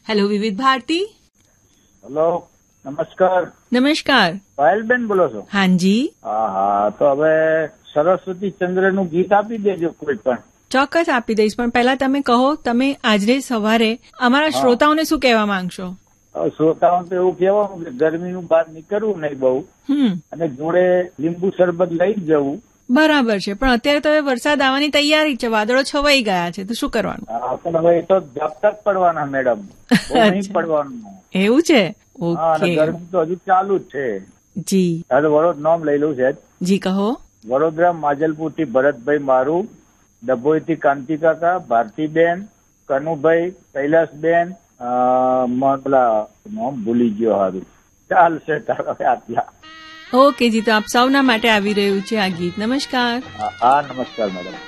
Hello વિવિધ Bharati. Hello, નમસ્કાર. નમસ્કાર. પાયલબેન બોલો છો? હાજી. હા, તો હવે સરસ્વતી ચંદ્ર નું ગીત આપી દેજો કોઈ પણ. ચોક્કસ આપી દઈશ, પણ પહેલા તમે કહો, તમે આજે સવારે અમારા શ્રોતાઓને શું કહેવા માંગશો? શ્રોતાઓને તો એવું કહેવાનું કે ગરમીનું બહાર નીકળવું નહીં બહુ, અને જોડે લીંબુ શરબત લઈ જવું. બરાબર છે, પણ અત્યારે તો વરસાદ આવવાની તૈયારી છે, વાદળો છવાઈ ગયા છે, તો શું કરવાનું? પણ હવે એ તો ઝાપટા જ પડવાના મેડમ, બહુ નહીં પડવાનું. એવું છે? ઓકે. ગરમી તો હજુ ચાલુ જ છે. જી. હવે વડોદરા નામ લઈ લઉં છે. જી કહો. વડોદરા માજલપુર થી ભરતભાઈ મારું, ડભોઈ થી કાંતિ કાકા, ભારતીબેન, કનુભાઈ, કૈલાસબેન, પેલા નામ ભૂલી ગયો. હારું, ચાલશે તારા આટલા. ઓકે જી, તો આપ સૌના માટે આવી રહ્યું છે આ ગીત. નમસ્કાર. હા, નમસ્કાર મેડમ.